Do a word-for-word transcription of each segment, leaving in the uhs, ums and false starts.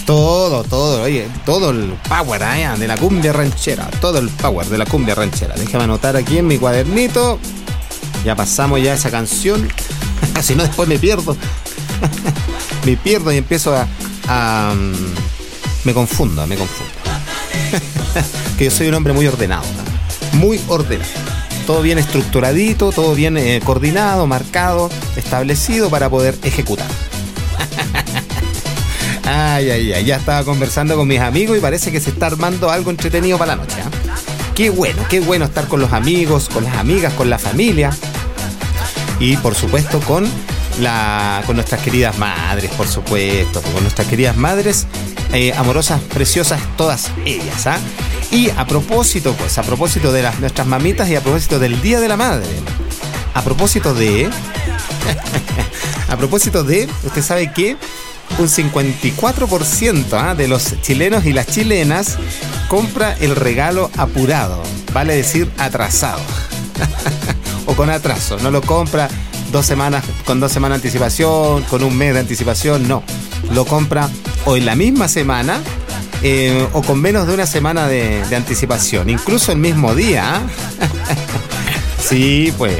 Todo, todo, oye, todo el power ¿eh? de la cumbia ranchera, todo el power de la cumbia ranchera. Déjame anotar aquí en mi cuadernito. Ya pasamos ya esa canción. Si no, después me pierdo. Me pierdo y empiezo a... a me confundo, me confundo. Que yo soy un hombre muy ordenado, ¿no? Muy ordenado. Todo bien estructuradito, todo bien eh, coordinado, marcado, establecido para poder ejecutar. Ay, ay, ay, ya estaba conversando con mis amigos y parece que se está armando algo entretenido para la noche, ¿eh? Qué bueno, qué bueno estar con los amigos, con las amigas, con la familia y por supuesto con la con nuestras queridas madres, por supuesto, con nuestras queridas madres eh, amorosas, preciosas, todas ellas, ¿ah? ¿eh? Y a propósito, pues, a propósito de las nuestras mamitas y a propósito del Día de la Madre, a propósito de, a propósito de, usted sabe que un cincuenta y cuatro por ciento ¿eh? de los chilenos y las chilenas compra el regalo apurado, vale decir atrasado, o con atraso, no lo compra dos semanas, con dos semanas de anticipación, con un mes de anticipación, no, lo compra o en la misma semana eh, o con menos de una semana de, de anticipación, incluso el mismo día. Sí, pues.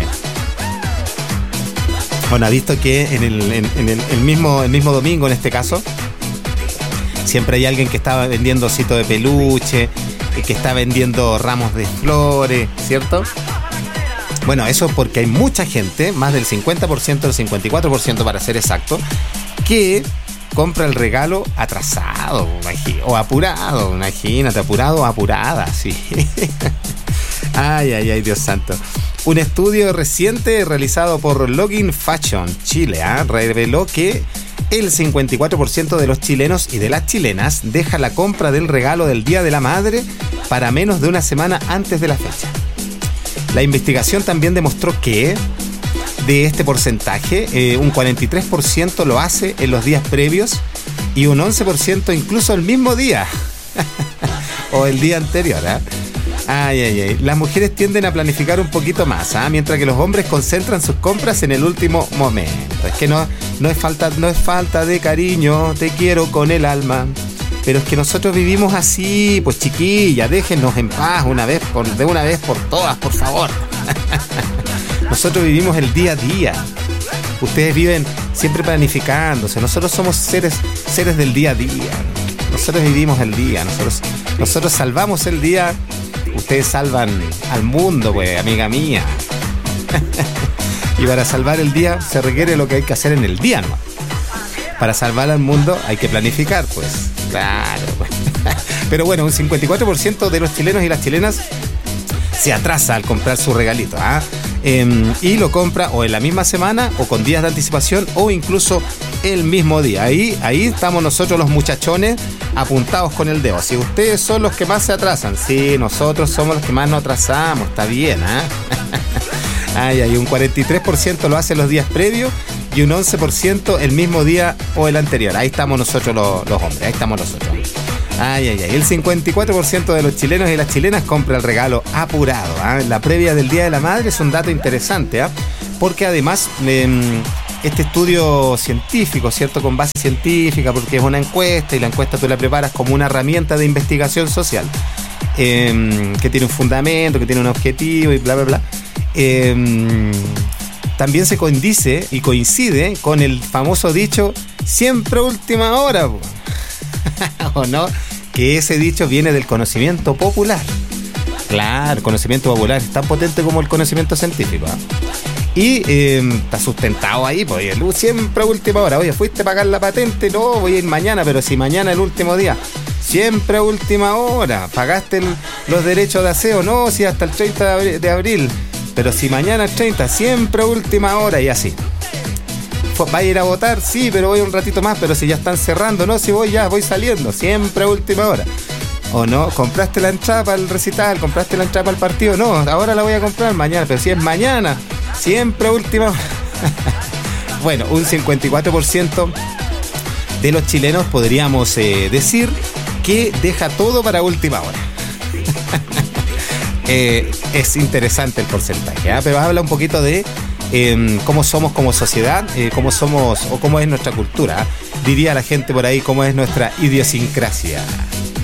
Bueno, ha visto que en el, en, en el, el, mismo, el mismo domingo, en este caso, siempre hay alguien que está vendiendo ositos de peluche, que está vendiendo ramos de flores, ¿cierto? Bueno, eso porque hay mucha gente, más del cincuenta por ciento, el cincuenta y cuatro por ciento para ser exacto, que compra el regalo atrasado o apurado, imagínate, apurado o apurada, sí. Ay, ay, ay, Dios santo. Un estudio reciente realizado por Login Fashion Chile ¿eh? reveló que el cincuenta y cuatro por ciento de los chilenos y de las chilenas deja la compra del regalo del Día de la Madre para menos de una semana antes de la fecha. La investigación también demostró que de este porcentaje, eh, un cuarenta y tres por ciento lo hace en los días previos y un once por ciento incluso el mismo día o el día anterior, ¿eh? Ay, ay, ay. Las mujeres tienden a planificar un poquito más, ¿eh? Mientras que los hombres concentran sus compras en el último momento. Es que no, no es falta, no es falta de cariño, te quiero con el alma. Pero es que nosotros vivimos así, pues chiquilla, déjennos en paz una vez por, de una vez por todas, por favor. Nosotros vivimos el día a día. Ustedes viven siempre planificándose. Nosotros somos seres, seres del día a día. Nosotros vivimos el día. Nosotros, nosotros salvamos el día. Ustedes salvan al mundo, pues, amiga mía. Y para salvar el día se requiere lo que hay que hacer en el día, ¿no? Para salvar al mundo hay que planificar, pues. Claro, pues. Pero bueno, un cincuenta y cuatro por ciento de los chilenos y las chilenas se atrasa al comprar su regalito, ¿ah? ¿eh? Eh, y lo compra o en la misma semana o con días de anticipación o incluso el mismo día. Ahí, ahí estamos nosotros los muchachones apuntados con el dedo. Si ustedes son los que más se atrasan, sí, nosotros somos los que más nos atrasamos, está bien, ¿ah? ¿eh? Ay, ay, un cuarenta y tres por ciento lo hace los días previos y un once por ciento el mismo día o el anterior. Ahí estamos nosotros los, los hombres, ahí estamos nosotros. Ay, ay, ay. El cincuenta y cuatro por ciento de los chilenos y las chilenas compra el regalo apurado, ¿eh? La previa del Día de la Madre es un dato interesante, ¿eh? Porque además eh, este estudio científico, ¿cierto? Con base científica, porque es una encuesta y la encuesta tú la preparas como una herramienta de investigación social eh, que tiene un fundamento, que tiene un objetivo y bla, bla, bla. Eh, también se condice y coincide con el famoso dicho siempre última hora, ¿o no? Que ese dicho viene del conocimiento popular. Claro, el conocimiento popular es tan potente como el conocimiento científico, ¿eh? Y eh, está sustentado ahí, pues siempre última hora. Oye, fuiste a pagar la patente, no, voy a ir mañana, pero si mañana es el último día. Siempre a última hora. ¿Pagaste el, los derechos de aseo? No, si hasta el treinta de abril. Pero si mañana es treinta, siempre a última hora y así. ¿Va a ir a votar? Sí, pero voy un ratito más. Pero si ya están cerrando, no, si voy ya, voy saliendo. Siempre a última hora. ¿O no? ¿Compraste la entrada para el recital? ¿Compraste la entrada para el partido? No, ahora la voy a comprar mañana. Pero si es mañana, siempre a última hora. Bueno, un cincuenta y cuatro por ciento de los chilenos podríamos eh, decir que deja todo para última hora. eh, es interesante el porcentaje, ¿eh? Pero habla un poquito de eh, cómo somos como sociedad, eh, cómo somos o cómo es nuestra cultura. diría la gente por ahí cómo es nuestra idiosincrasia.